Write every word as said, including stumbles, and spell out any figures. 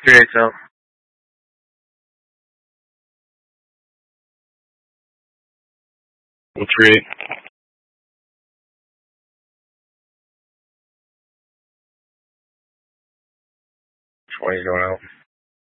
three X L. One three eight. twenty going out.